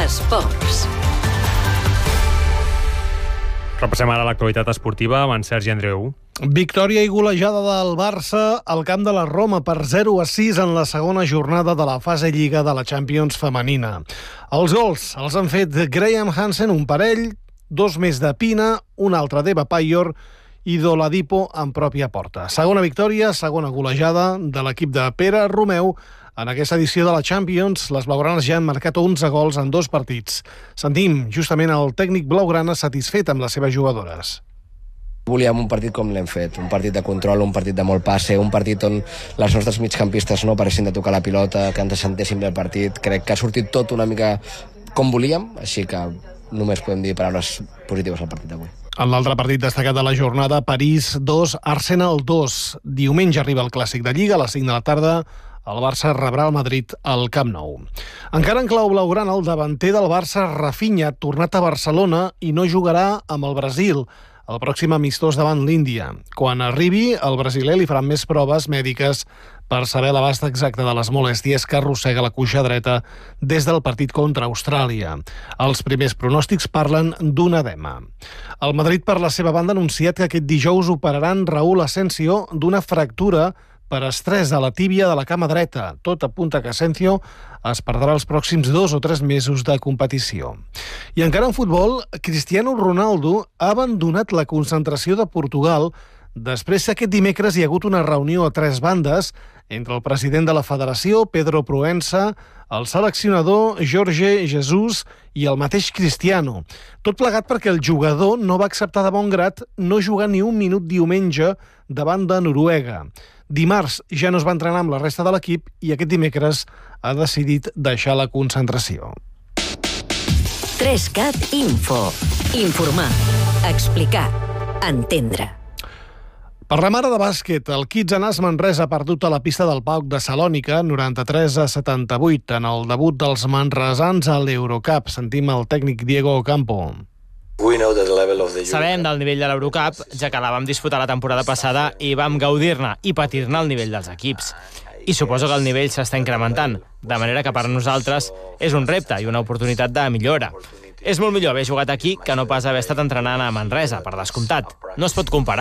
Esports. Repassem ara l'actualitat esportiva amb en Sergi Andreu. Victòria i golejada del Barça al camp de la Roma per 0-6 en la segona jornada de la fase Lliga de la Champions femenina. Els gols els han fet Graham Hansen, un parell, dos més de Pina, un altre d'Eva Payor i d'Oladipo en pròpia porta. Segona victòria, segona golejada de l'equip de Pere Romeu. En aquesta edició de la Champions, les blaugranes ja han marcat 11 gols en 2 partits. Sentim justament el tècnic blaugrana satisfet amb les seves jugadores. Volíem un partit com l'hem fet, un partit de control, un partit de molt passe, un partit on les nostres migcampistes no paressin de tocar la pilota, que ens sentéssim bé el partit. Crec que ha sortit tot una mica com volíem, així que només podem dir paraules positives al partit d'avui. En l'altre partit destacat de la jornada, París 2, Arsenal 2. Diumenge arriba el clàssic de Lliga a les 5 de la tarda. El Barça rebrà el Madrid al Camp Nou. Encara en clau blaugrana, el davanter del Barça, Rafinha, ha tornat a Barcelona i no jugarà amb el Brasil el pròxim amistós davant l'Índia. Quan arribi, el brasiler li faran més proves mèdiques per saber l'abast exacte de les molèsties que arrossega la cuixa dreta des del partit contra Austràlia. Els primers pronòstics parlen d'un edema. El Madrid, per la seva banda, ha anunciat que aquest dijous operaran Raúl Asensio d'una fractura per estrès a la tíbia de la cama dreta. Tot apunta que Asensio es perdrà els pròxims 2 o 3 mesos de competició. I encara en futbol, Cristiano Ronaldo ha abandonat la concentració de Portugal després que aquest dimecres hi ha hagut una reunió a 3 bandes entre el president de la federació, Pedro Proença, el seleccionador Jorge Jesus i el mateix Cristiano. Tot plegat perquè el jugador no va acceptar de bon grat no jugar ni un minut diumenge davant de Noruega. Dimarts ja no es va entrenar amb la resta de l'equip i aquest dimecres ha decidit deixar la concentració. 3CAT Info. Informar, explicar, entendre. Per la mare de bàsquet, el Kitsanas Manresa ha perdut a la pista del PAOK de Salònica 93-78 en el debut dels manresans a l'Eurocup. Sentim el tècnic Diego Ocampo. Sabem del nivell de l'Eurocup, ja que la vam disputar la temporada passada i vam gaudir-ne i patir-ne al nivell dels equips. I suposo que el nivell s'està incrementant, de manera que per nosaltres és un repte i una oportunitat de millora. És molt millor haver jugat aquí que no pas haver estat entrenant a Manresa, per descomptat. No es pot comparar.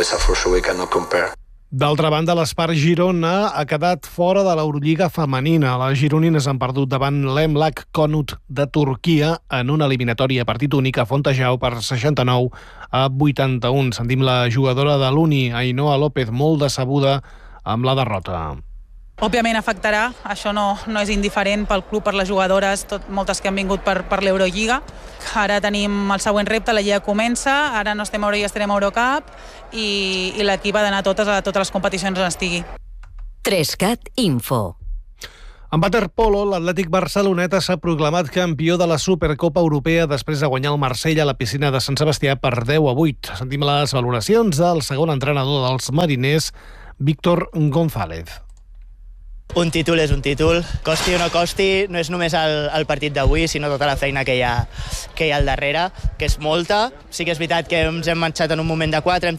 D'altra banda, l'Espar Girona ha quedat fora de l'Eurolliga femenina. Les gironines han perdut davant l'Emlak Konut de Turquia en una eliminatòria partit únic a Fontejau per 69-81. Sentim la jugadora de l'Uni, Ainhoa López, molt decebuda amb la derrota. Òbviament afectarà, això no és indiferent pel club, per les jugadores, moltes que han vingut per l'Eurolliga. Ara tenim el següent repte, la Lliga comença, ara no estem a Euro i estarem a Eurocup i l'equip ha d'anar a totes les competicions on estigui. 3CAT Info. En waterpolo, l'Atlètic Barceloneta s'ha proclamat campió de la Supercopa Europea després de guanyar el Marsella a la piscina de Sant Sebastià per 10-8. Sentim les valoracions del segon entrenador dels mariners, Víctor González. Un títol és un títol, costi o no costi, no és només el partit d'avui, sinó tota la feina que hi ha al darrere, que és molta. Sí que és veritat que ens hem marxat en un moment de 4, hem